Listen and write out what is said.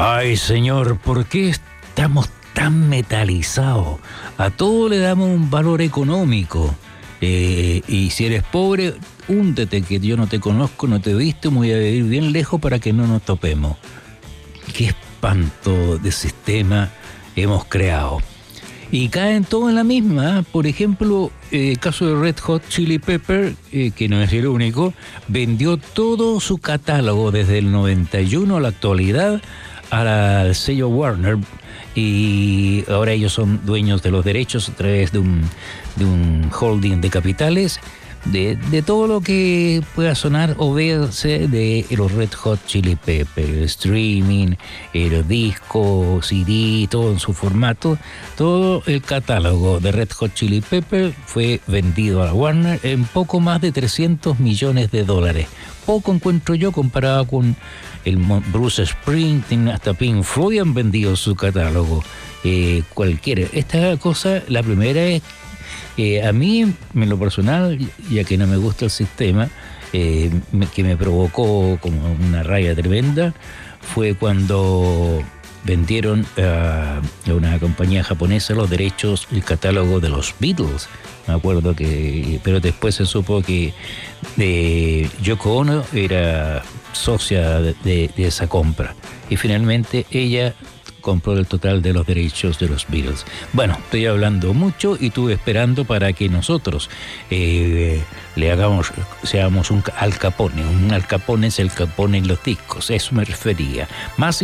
Ay, señor, ¿por qué estamos tan metalizados? A todo le damos un valor económico. Y si eres pobre, húndete, que yo no te conozco, no te he visto, voy a vivir bien lejos para que no nos topemos. Qué espanto de sistema hemos creado. Y caen todos en la misma. Por ejemplo, el caso de Red Hot Chili Pepper, que no es el único, vendió todo su catálogo desde el 91 a la actualidad al sello Warner, y ahora ellos son dueños de los derechos a través de un holding de capitales de todo lo que pueda sonar o verse de los Red Hot Chili Peppers, el streaming, el disco, CD, todo en su formato. Todo el catálogo de Red Hot Chili Peppers fue vendido a la Warner en poco más de $300 millones. Poco encuentro yo comparado con el Bruce Springsteen, hasta Pink Floyd han vendido su catálogo. Cualquiera. Esta cosa, la primera es a mí, en lo personal, ya que no me gusta el sistema, que me provocó como una raya tremenda, fue cuando vendieron a una compañía japonesa los derechos, el catálogo de los Beatles. Me acuerdo pero después se supo que Yoko Ono era socia de esa compra, y finalmente ella compró el total de los derechos de los Beatles. Bueno, estoy hablando mucho y estuve esperando para que nosotros seamos un Al Capone. Un Al Capone es el Capone en los discos, eso me refería. Más